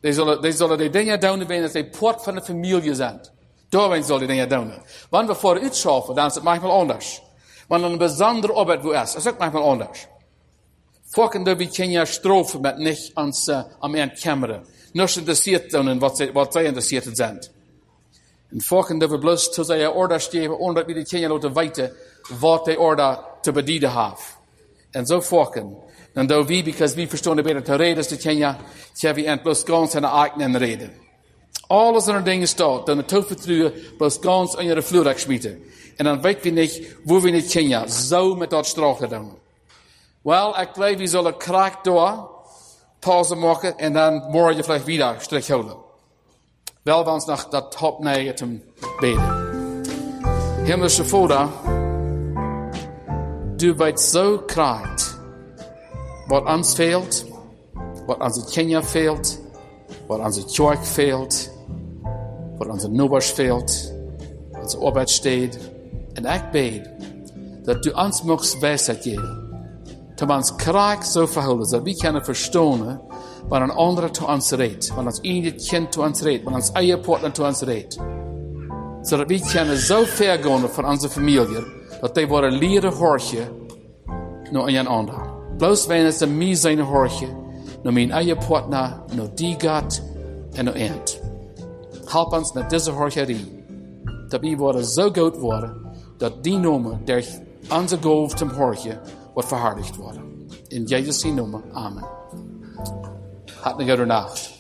Die zullen die dingen doen, wenn sie Port von der Familie sind. Daarin soll die dingen doen. Wanneer we voor uitschaffen, dan is het manchmal anders. Wanneer een bijzondere arbeid wo is het manchmal anders. Volgende we kunnen ja strofen met niet aan een camera. Niet interessiert zijn wat zij interessiert zijn. En volgende we bloos tot zij orde geven, omdat we die kunnen laten weten wat die orde te bedienen heeft. En zo volgen. En door wie, because we verstaan beter te reden, is de Kenia, hebben we bloos gans en eigen reden. Alles in de dingen staat, dan de tovertruhe bloos gans aan je vloerig schmieten. En dan weten we niet, hoe we niet Kenia zo met dat straffen doen. Wel, ik geloof, we zullen kraak door, pauze maken en dan morgen vielleicht wieder strich houden. Wel, we ons nog dat hop naar te beden. Himmlische Vader, du weet zo kraakt wat ons fehlt, wat onze Kenia fehlt, wat onze kerk fehlt, wat onze nubers fehlt, onze arbeid steht. En ik bid dat du ons mocht wijsheid geven. Dat we ons kraak zo verhouden, dat we kunnen verstaan wat een ander te ons redt, wat ons eigen kind te ons redt, wat ons eigen partner te ons redt. Zodat we kunnen zo ver gaan van onze familie, dat die worden leren horen naar een ander. Bloos wanneer ze mij zijn horen, naar mijn eigen partner, naar die God en naar eind. Help ons met deze horcherie, dat we worden zo goed worden, dat die naam der onze golf te horen wordt verhardigd worden. In Jezus' naam, amen. Had een goede nacht.